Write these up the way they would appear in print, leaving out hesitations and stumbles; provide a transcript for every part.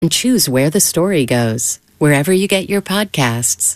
and choose where the story goes, wherever you get your podcasts.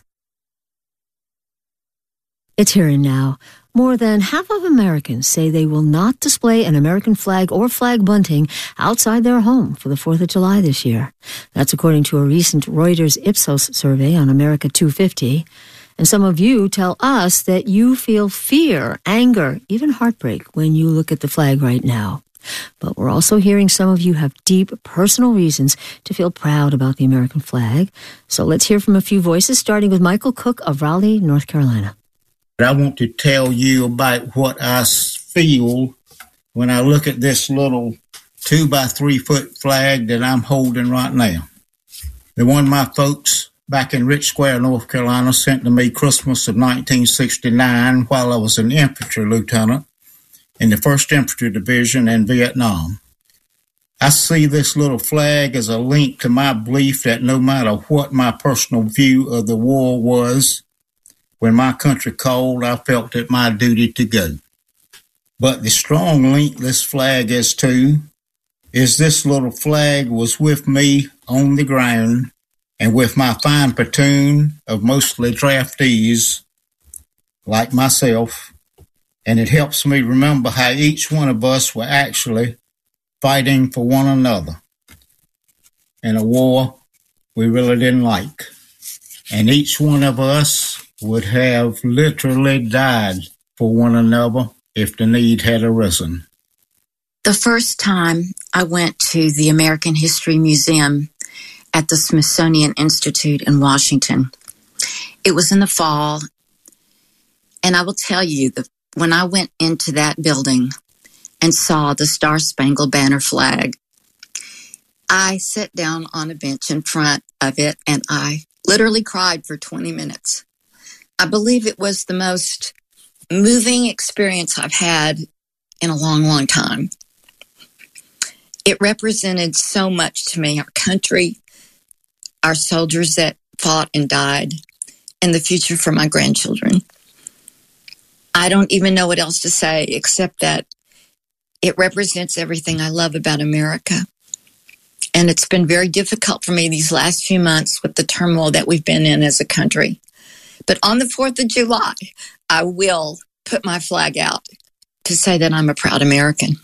It's here and now. More than half of Americans say they will not display an American flag or flag bunting outside their home for the 4th of July this year. That's according to a recent Reuters Ipsos survey on America 250. And some of you tell us that you feel fear, anger, even heartbreak when you look at the flag right now. But we're also hearing some of you have deep personal reasons to feel proud about the American flag. So let's hear from a few voices, starting with Michael Cook of Raleigh, North Carolina. I want to tell you about what I feel when I look at this little 2 by 3 foot flag that I'm holding right now. The one my folks back in Rich Square, North Carolina, sent to me Christmas of 1969 while I was an infantry lieutenant in the 1st Infantry Division in Vietnam. I see this little flag as a link to my belief that no matter what my personal view of the war was, when my country called, I felt it my duty to go. But the strong link this flag is to is this little flag was with me on the ground and with my fine platoon of mostly draftees like myself, and it helps me remember how each one of us were actually fighting for one another in a war we really didn't like. And each one of us would have literally died for one another if the need had arisen. The first time I went to the American History Museum at the Smithsonian Institute in Washington, it was in the fall, and I will tell you that when I went into that building and saw the Star-Spangled Banner flag, I sat down on a bench in front of it and I literally cried for 20 minutes. I believe it was the most moving experience I've had in a long, long time. It represented so much to me, our country, our soldiers that fought and died, and the future for my grandchildren. I don't even know what else to say except that it represents everything I love about America. And it's been very difficult for me these last few months with the turmoil that we've been in as a country. But on the 4th of July, I will put my flag out to say that I'm a proud American.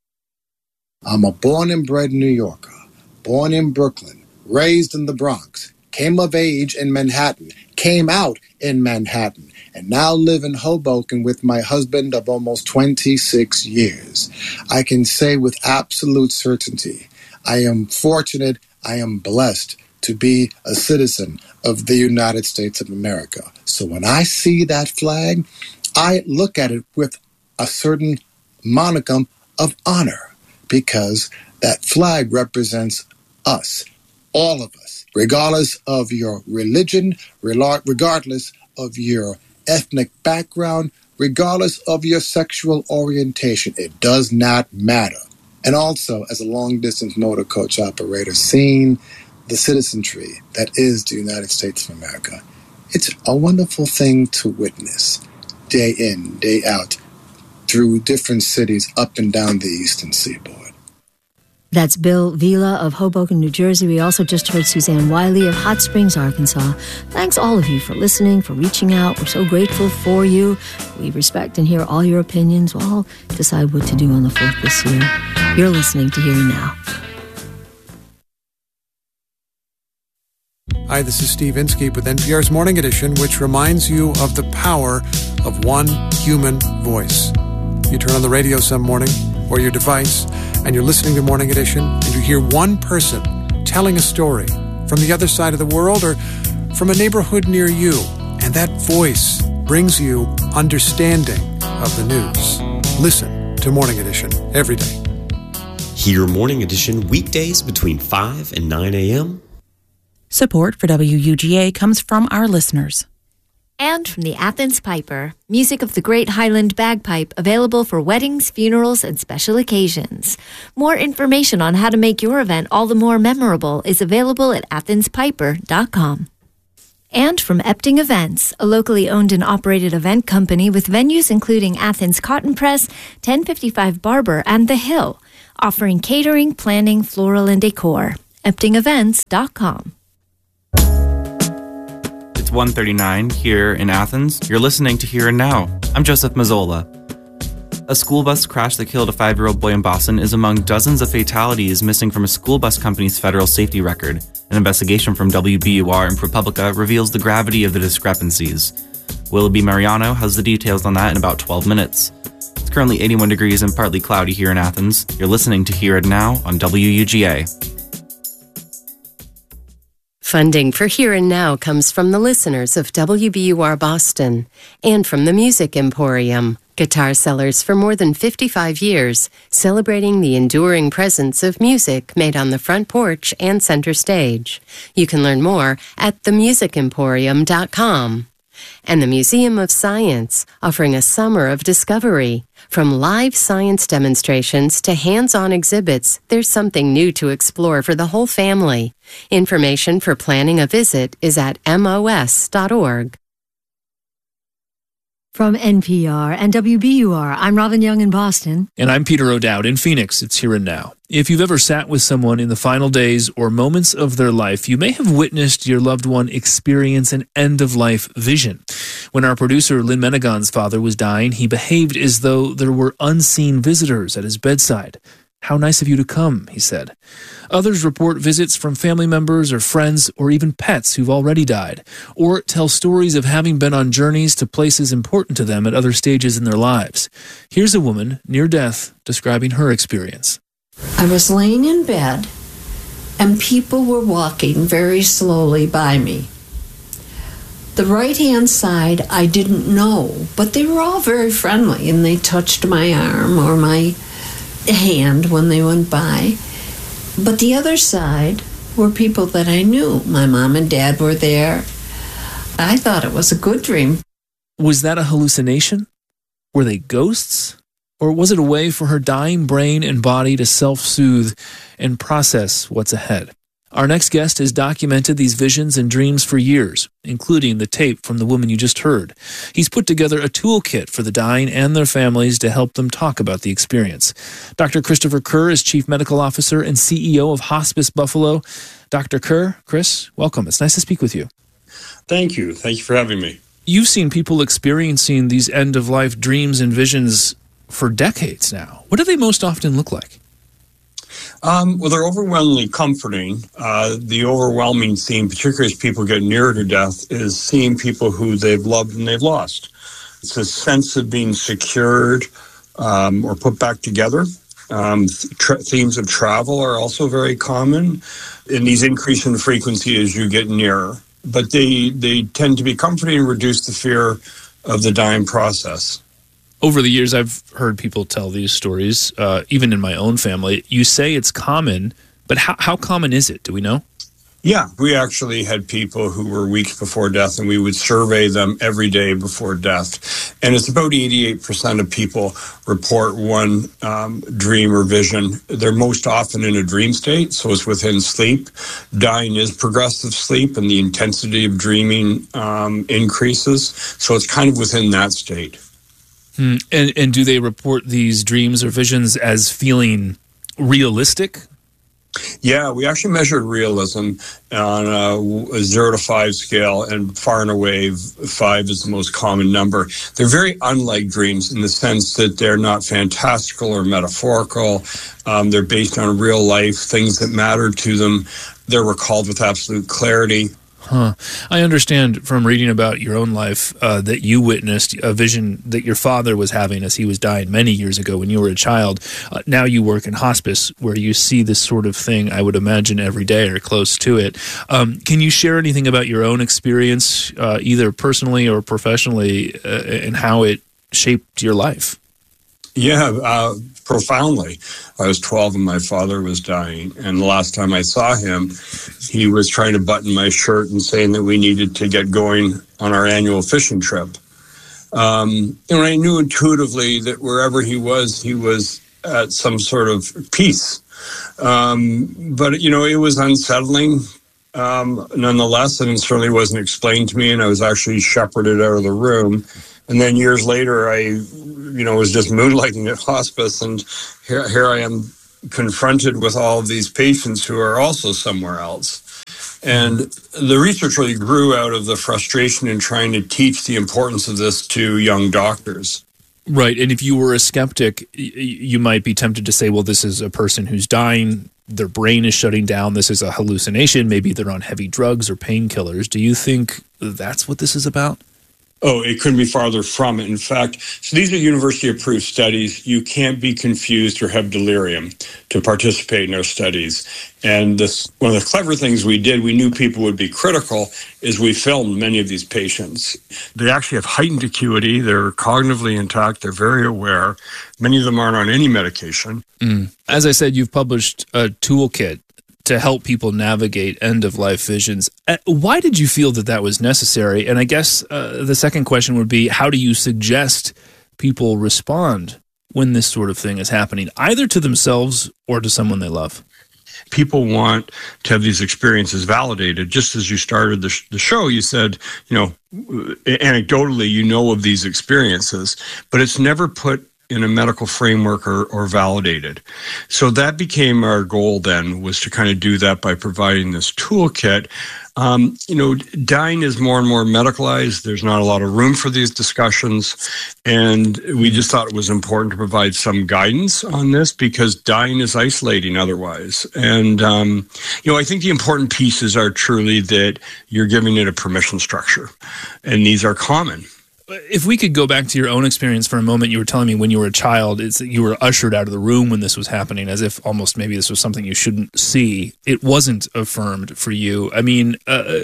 I'm a born and bred New Yorker, born in Brooklyn, raised in the Bronx, came of age in Manhattan, came out in Manhattan, and now live in Hoboken with my husband of almost 26 years. I can say with absolute certainty, I am fortunate, I am blessed to be a citizen of the United States of America. So when I see that flag, I look at it with a certain monicum of honor, because that flag represents us, all of us, regardless of your religion, regardless of your ethnic background, regardless of your sexual orientation. It does not matter. And also, as a long-distance motor coach operator, seeing the citizenry that is the United States of America, it's a wonderful thing to witness day in, day out, through different cities up and down the Eastern Seaboard. That's Bill Vila of Hoboken, New Jersey. We also just heard Suzanne Wiley of Hot Springs, Arkansas. Thanks all of you for listening, for reaching out. We're so grateful for you. We respect and hear all your opinions. We'll all decide what to do on the 4th this year. You're listening to Here and Now. Hi, this is Steve Inskeep with NPR's Morning Edition, which reminds you of the power of one human voice. You turn on the radio some morning or your device and you're listening to Morning Edition and you hear one person telling a story from the other side of the world or from a neighborhood near you, and that voice brings you understanding of the news. Listen to Morning Edition every day. Hear Morning Edition weekdays between 5 and 9 a.m. Support for WUGA comes from our listeners. And from the Athens Piper, music of the Great Highland Bagpipe, available for weddings, funerals, and special occasions. More information on how to make your event all the more memorable is available at AthensPiper.com. And from Epting Events, a locally owned and operated event company with venues including Athens Cotton Press, 1055 Barber, and The Hill, offering catering, planning, floral, and decor. eptingevents.com. It's 1:39 here in Athens. You're listening to Here and Now. I'm Joseph Mazzola. A school bus crash that killed a 5-year-old boy in Boston is among dozens of fatalities missing from a school bus company's federal safety record. An investigation from WBUR and ProPublica reveals the gravity of the discrepancies. Willoughby Mariano has the details on that in about 12 minutes. It's currently 81 degrees and partly cloudy here in Athens. You're listening to Here and Now on WUGA. Funding for Here and Now comes from the listeners of WBUR Boston and from the Music Emporium, guitar sellers for more than 55 years, celebrating the enduring presence of music made on the front porch and center stage. You can learn more at themusicemporium.com. And the Museum of Science, offering a summer of discovery. From live science demonstrations to hands-on exhibits, there's something new to explore for the whole family. Information for planning a visit is at mos.org. From NPR and WBUR, I'm Robin Young in Boston. And I'm Peter O'Dowd in Phoenix. It's Here and Now. If you've ever sat with someone in the final days or moments of their life, you may have witnessed your loved one experience an end-of-life vision. When our producer Lynn Menegon's father was dying, he behaved as though there were unseen visitors at his bedside. "How nice of you to come," he said. Others report visits from family members or friends or even pets who've already died, or tell stories of having been on journeys to places important to them at other stages in their lives. Here's a woman near death describing her experience. I was laying in bed, and people were walking very slowly by me. The right-hand side I didn't know, but they were all very friendly, and they touched my arm or my hand when they went by. But the other side were people that I knew. My mom and dad were there. I thought it was a good dream. Was that a hallucination? Were they ghosts? Or was it a way for her dying brain and body to self-soothe and process what's ahead? Our next guest has documented these visions and dreams for years, including the tape from the woman you just heard. He's put together a toolkit for the dying and their families to help them talk about the experience. Dr. Christopher Kerr is Chief Medical Officer and CEO of Hospice Buffalo. Dr. Kerr, Chris, welcome. It's nice to speak with you. Thank you. Thank you for having me. You've seen people experiencing these end-of-life dreams and visions for decades now. What do they most often look like? Well, they're overwhelmingly comforting. The overwhelming theme, particularly as people get nearer to death, is seeing people who they've loved and they've lost. It's a sense of being secured or put back together. Themes of travel are also very common, and these increase in frequency as you get nearer. But they tend to be comforting and reduce the fear of the dying process. Over the years, I've heard people tell these stories, even in my own family. You say it's common, but how common is it? Do we know? Yeah, we actually had people who were weeks before death, and we would survey them every day before death. And it's about 88% of people report one dream or vision. They're most often in a dream state, so it's within sleep. Dying is progressive sleep, and the intensity of dreaming increases. So it's kind of within that state. And do they report these dreams or visions as feeling realistic? Yeah, we actually measured realism on a 0 to 5 scale, and far and away 5 is the most common number. They're very unlike dreams in the sense that they're not fantastical or metaphorical. They're based on real life, things that matter to them. They're recalled with absolute clarity. I understand from reading about your own life that you witnessed a vision that your father was having as he was dying many years ago when you were a child. Now you work in hospice where you see this sort of thing, I would imagine, every day or close to it. Can you share anything about your own experience, either personally or professionally, and how it shaped your life? Yeah, profoundly. I was 12 and my father was dying. And the last time I saw him, he was trying to button my shirt and saying that we needed to get going on our annual fishing trip. And I knew intuitively that wherever he was at some sort of peace. But, it was unsettling nonetheless, and it certainly wasn't explained to me. And I was actually shepherded out of the room. And then years later, I was just moonlighting at hospice, and here I am, confronted with all of these patients who are also somewhere else. And the research really grew out of the frustration in trying to teach the importance of this to young doctors. Right. And if you were a skeptic, you might be tempted to say, well, this is a person who's dying. Their brain is shutting down. This is a hallucination. Maybe they're on heavy drugs or painkillers. Do you think that's what this is about? Oh, it couldn't be farther from it. In fact, so these are university-approved studies. You can't be confused or have delirium to participate in our studies. And this, one of the clever things we did, we knew people would be critical, is we filmed many of these patients. They actually have heightened acuity. They're cognitively intact. They're very aware. Many of them aren't on any medication. As I said, you've published a toolkit to help people navigate end-of-life visions. Why did you feel that that was necessary? And I guess the second question would be, how do you suggest people respond when this sort of thing is happening, either to themselves or to someone they love? People want to have these experiences validated. Just as you started the show, you said, anecdotally, you know of these experiences, but it's never put in a medical framework or validated. So that became our goal then, was to kind of do that by providing this toolkit. Dying is more and more medicalized. There's not a lot of room for these discussions. And we just thought it was important to provide some guidance on this, because dying is isolating otherwise. And, I think the important pieces are truly that you're giving it a permission structure. And these are common. If we could go back to your own experience for a moment, you were telling me when you were a child, you were ushered out of the room when this was happening, as if almost maybe this was something you shouldn't see. It wasn't affirmed for you. I mean,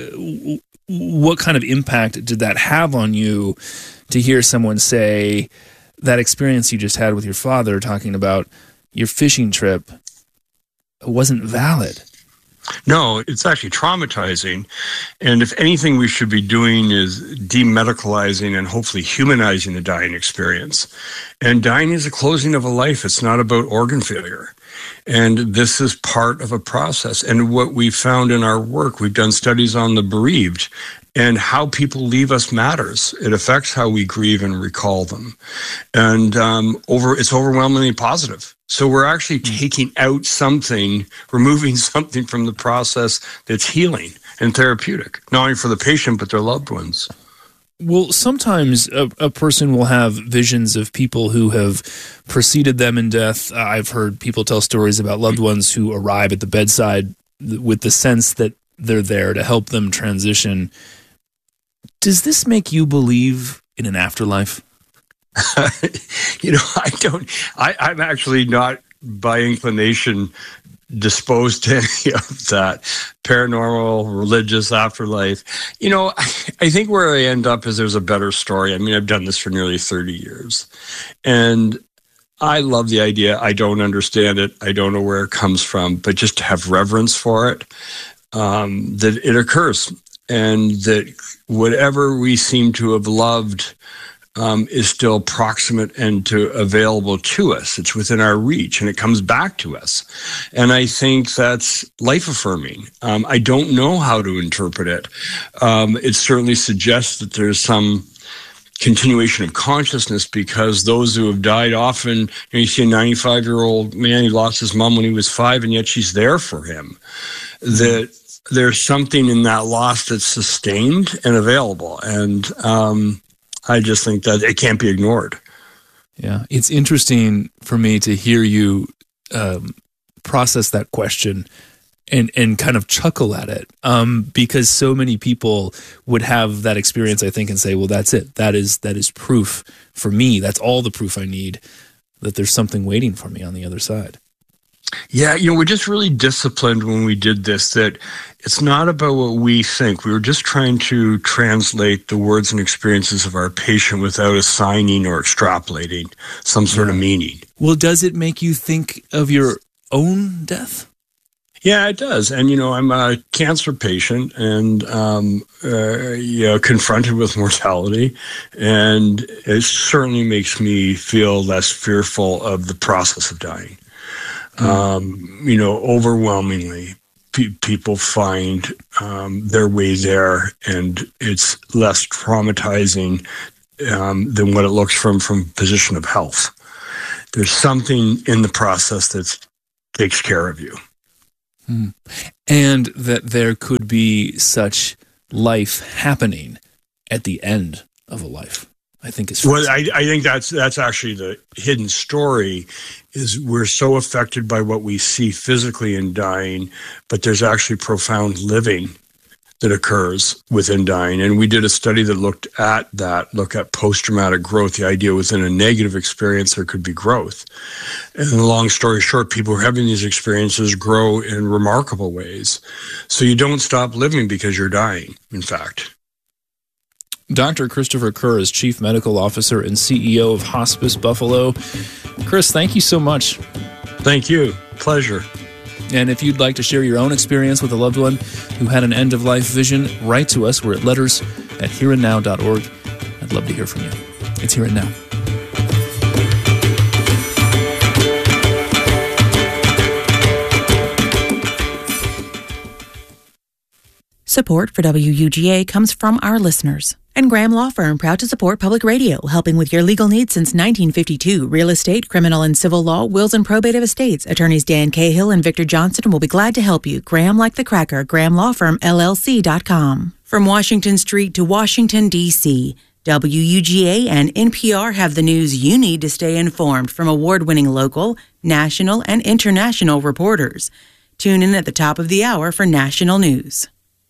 what kind of impact did that have on you to hear someone say that experience you just had with your father, talking about your fishing trip, wasn't valid? No, it's actually traumatizing. And if anything we should be doing is demedicalizing and hopefully humanizing the dying experience. And dying is a closing of a life. It's not about organ failure. And this is part of a process. And what we found in our work, we've done studies on the bereaved, and how people leave us matters. It affects how we grieve and recall them. And it's overwhelmingly positive. So we're actually taking out something, removing something from the process that's healing and therapeutic, not only for the patient, but their loved ones. Well, sometimes a person will have visions of people who have preceded them in death. I've heard people tell stories about loved ones who arrive at the bedside with the sense that they're there to help them transition. Does this make you believe in an afterlife? I'm actually not by inclination disposed to any of that paranormal, religious afterlife. I think where I end up is there's a better story. I mean, I've done this for nearly 30 years, and I love the idea. I don't understand it. I don't know where it comes from, but just to have reverence for it, that it occurs, and that whatever we seem to have loved is still proximate and available to us. It's within our reach, and it comes back to us. And I think that's life-affirming. I don't know how to interpret it. It certainly suggests that there's some continuation of consciousness, because those who have died often, you see a 95-year-old man, he lost his mom when he was 5, and yet she's there for him. That there's something in that loss that's sustained and available. And I just think that it can't be ignored. Yeah, it's interesting for me to hear you process that question and kind of chuckle at it, because so many people would have that experience, I think, and say, well, that's it. That is proof for me. That's all the proof I need that there's something waiting for me on the other side. Yeah, we're just really disciplined when we did this, that it's not about what we think. We were just trying to translate the words and experiences of our patient without assigning or extrapolating some sort of meaning. Well, does it make you think of your own death? Yeah, it does. And, I'm a cancer patient and, confronted with mortality. And it certainly makes me feel less fearful of the process of dying. Overwhelmingly, people find their way there, and it's less traumatizing than what it looks from a position of health. There's something in the process that's takes care of you. And that there could be such life happening at the end of a life, I think is well. I think that's actually the hidden story. Is we're so affected by what we see physically in dying, but there's actually profound living that occurs within dying. And we did a study that looked at post-traumatic growth. The idea within a negative experience, there could be growth. And the long story short, people who are having these experiences grow in remarkable ways. So you don't stop living because you're dying, in fact. Dr. Christopher Kerr is Chief Medical Officer and CEO of Hospice Buffalo. Chris, thank you so much. Thank you. Pleasure. And if you'd like to share your own experience with a loved one who had an end-of-life vision, write to us. We're at letters@hereandnow.org. I'd love to hear from you. It's Here and Now. Support for WUGA comes from our listeners. And Graham Law Firm, proud to support public radio, helping with your legal needs since 1952. Real estate, criminal and civil law, wills and probate of estates. Attorneys Dan Cahill and Victor Johnson will be glad to help you. Graham like the cracker, GrahamLawFirmLLC.com. From Washington Street to Washington, D.C., WUGA and NPR have the news you need to stay informed from award-winning local, national, and international reporters. Tune in at the top of the hour for national news.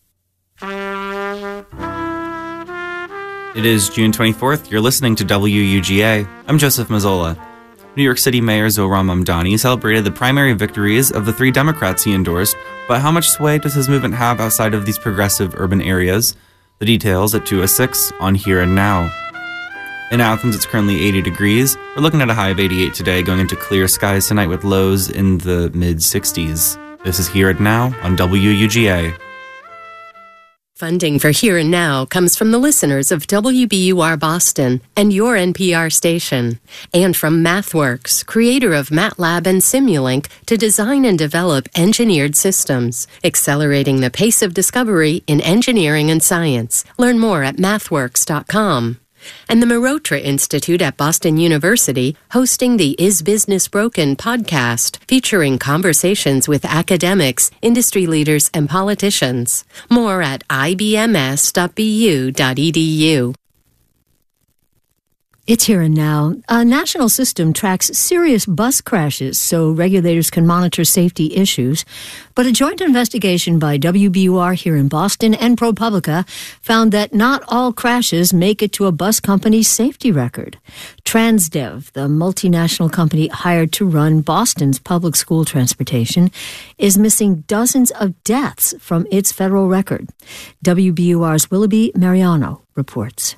It is June 24th. You're listening to WUGA. I'm Joseph Mazzola. New York City Mayor Zohran Mamdani celebrated the primary victories of the 3 Democrats he endorsed, but how much sway does his movement have outside of these progressive urban areas? The details at 2:06 on Here and Now. In Athens, it's currently 80 degrees. We're looking at a high of 88 today, going into clear skies tonight with lows in the mid-60s. This is Here and Now on WUGA. Funding for Here and Now comes from the listeners of WBUR Boston and your NPR station, and from MathWorks, creator of MATLAB and Simulink, to design and develop engineered systems, accelerating the pace of discovery in engineering and science. Learn more at mathworks.com. And the Marotra Institute at Boston University, hosting the Is Business Broken podcast, featuring conversations with academics, industry leaders, and politicians. More at ibms.bu.edu. It's Here and Now. A national system tracks serious bus crashes so regulators can monitor safety issues. But a joint investigation by WBUR here in Boston and ProPublica found that not all crashes make it to a bus company's safety record. Transdev, the multinational company hired to run Boston's public school transportation, is missing dozens of deaths from its federal record. WBUR's Willoughby Mariano reports.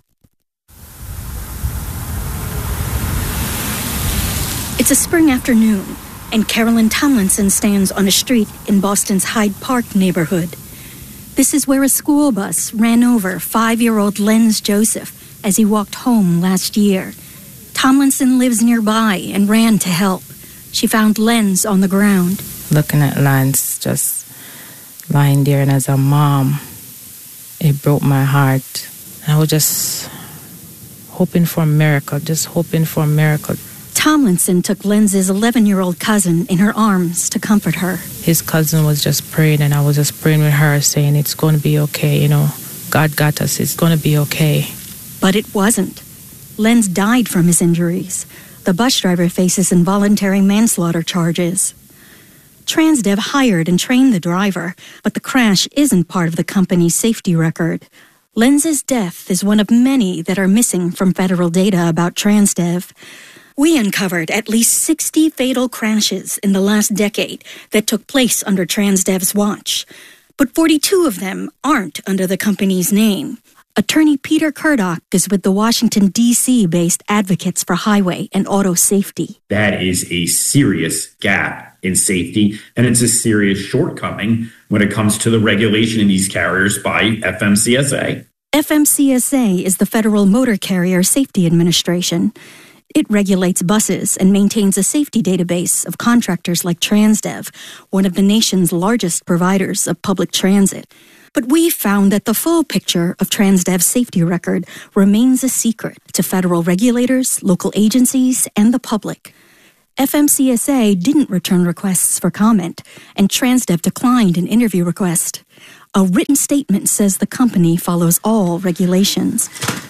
It's a spring afternoon, and Carolyn Tomlinson stands on a street in Boston's Hyde Park neighborhood. This is where a school bus ran over 5-year-old Lenz Joseph as he walked home last year. Tomlinson lives nearby and ran to help. She found Lenz on the ground. Looking at Lenz just lying there, and as a mom, it broke my heart. I was just hoping for a miracle, Tomlinson took Lenz's 11-year-old cousin in her arms to comfort her. His cousin was just praying, and I was just praying with her, saying, it's going to be okay, God got us, it's going to be okay. But it wasn't. Lenz died from his injuries. The bus driver faces involuntary manslaughter charges. Transdev hired and trained the driver, but the crash isn't part of the company's safety record. Lenz's death is one of many that are missing from federal data about Transdev. We uncovered at least 60 fatal crashes in the last decade that took place under Transdev's watch, but 42 of them aren't under the company's name. Attorney Peter Kurdock is with the Washington, D.C.-based Advocates for Highway and Auto Safety. That is a serious gap in safety, and it's a serious shortcoming when it comes to the regulation in these carriers by FMCSA. FMCSA is the Federal Motor Carrier Safety Administration. It regulates buses and maintains a safety database of contractors like Transdev, one of the nation's largest providers of public transit. But we found that the full picture of Transdev's safety record remains a secret to federal regulators, local agencies, and the public. FMCSA didn't return requests for comment, and Transdev declined an interview request. A written statement says the company follows all regulations.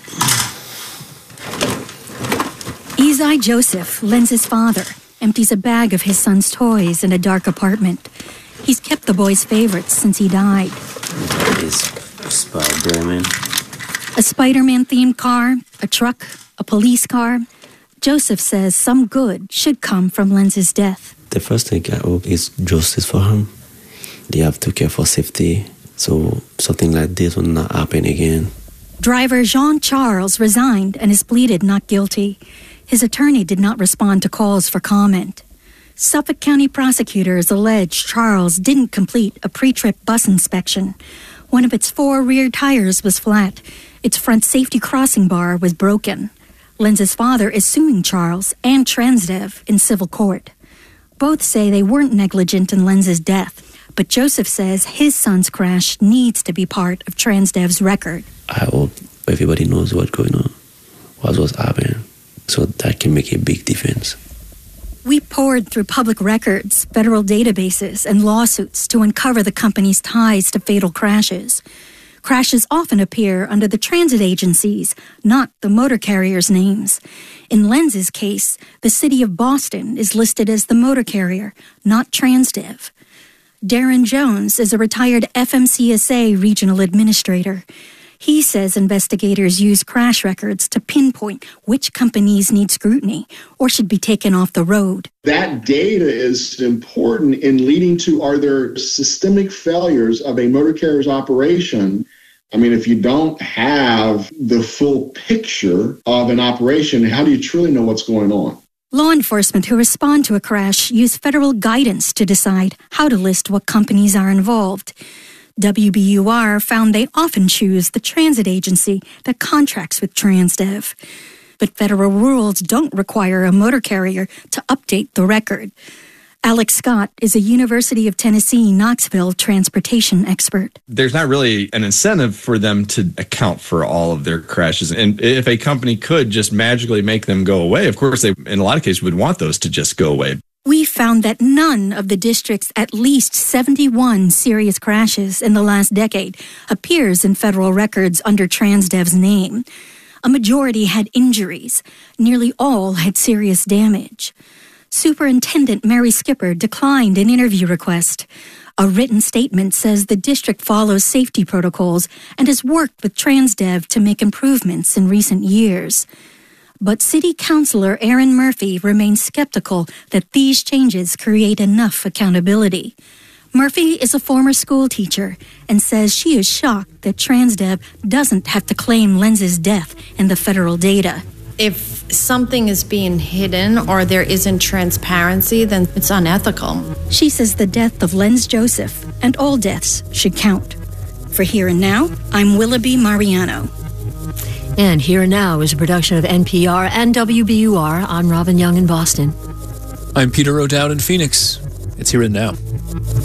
Isai Joseph, Lenz's father, empties a bag of his son's toys in a dark apartment. He's kept the boy's favorites since he died. Spider-Man. A Spider-Man themed car, a truck, a police car. Joseph says some good should come from Lenz's death. The first thing I hope is justice for him. They have to care for safety, so something like this will not happen again. Driver Jean Charles resigned and is pleaded not guilty. His attorney did not respond to calls for comment. Suffolk County prosecutors allege Charles didn't complete a pre-trip bus inspection. One of its 4 rear tires was flat. Its front safety crossing bar was broken. Lenz's father is suing Charles and Transdev in civil court. Both say they weren't negligent in Lenz's death, but Joseph says his son's crash needs to be part of Transdev's record. I hope everybody knows what's going on, what's happening, so that can make a big difference. We poured through public records, federal databases, and lawsuits to uncover the company's ties to fatal crashes. Crashes often appear under the transit agencies, not the motor carriers' names. In Lenz's case, the city of Boston is listed as the motor carrier, not Transdev. Darren Jones is a retired FMCSA regional administrator. He says investigators use crash records to pinpoint which companies need scrutiny or should be taken off the road. That data is important in leading to, are there systemic failures of a motor carrier's operation? I mean, if you don't have the full picture of an operation, how do you truly know what's going on? Law enforcement who respond to a crash use federal guidance to decide how to list what companies are involved. WBUR found they often choose the transit agency that contracts with Transdev. But federal rules don't require a motor carrier to update the record. Alex Scott is a University of Tennessee Knoxville transportation expert. There's not really an incentive for them to account for all of their crashes. And if a company could just magically make them go away, of course, they, in a lot of cases, would want those to just go away. We found that none of the district's at least 71 serious crashes in the last decade appears in federal records under Transdev's name. A majority had injuries. Nearly all had serious damage. Superintendent Mary Skipper declined an interview request. A written statement says the district follows safety protocols and has worked with Transdev to make improvements in recent years. But City Councilor Aaron Murphy remains skeptical that these changes create enough accountability. Murphy is a former school teacher and says she is shocked that Transdev doesn't have to claim Lenz's death in the federal data. If something is being hidden or there isn't transparency, then it's unethical. She says the death of Lenz Joseph and all deaths should count. For Here and Now, I'm Willoughby Mariano. And Here and Now is a production of NPR and WBUR. I'm Robin Young in Boston. I'm Peter O'Dowd in Phoenix. It's Here and Now.